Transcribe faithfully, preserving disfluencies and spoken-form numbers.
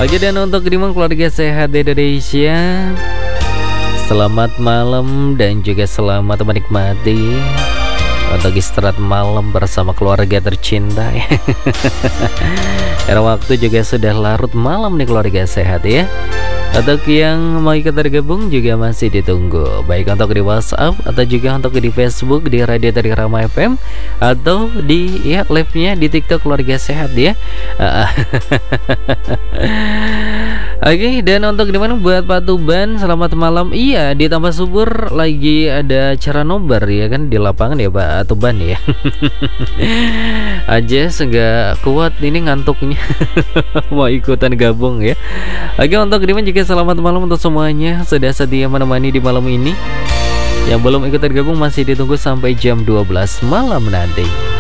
Oke, dan untuk Dimang keluarga sehat di Indonesia, selamat malam dan juga selamat menikmati untuk istirahat malam bersama keluarga tercinta ya. Karena waktu juga sudah larut malam nih keluarga sehat ya. Untuk yang mau ikut tergabung juga masih ditunggu, baik untuk di WhatsApp atau juga untuk di Facebook di Radio Terirama F M atau di ya live-nya di TikTok keluarga sehat ya. Oke, dan untuk dimana buat Pak Tuban, selamat malam. Iya, di Tambah Subur lagi ada acara nobar ya kan di lapangan ya Pak Tuban ya. Aja nggak kuat ini ngantuknya. Mau ikutan gabung ya. Oke, untuk dimana juga selamat malam untuk semuanya sudah setia menemani di malam ini. Yang belum ikut tergabung masih ditunggu sampai jam dua belas malam nanti.